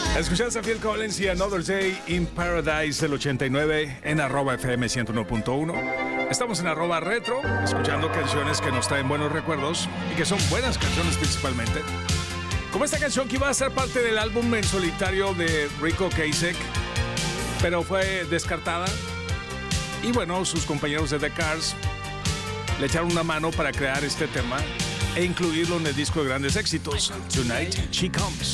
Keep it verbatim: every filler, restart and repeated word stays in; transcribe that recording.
Escuchaste a Phil Collins y Another Day in Paradise del ochenta y nueve en arroba F M ciento uno punto uno. Estamos en arroba retro, escuchando canciones que nos traen buenos recuerdos y que son buenas canciones principalmente. Como esta canción que iba a ser parte del álbum en solitario de Rico Ocasek, pero fue descartada. Y bueno, sus compañeros de The Cars le echaron una mano para crear este tema e incluirlo en el disco de grandes éxitos, Tonight She Comes.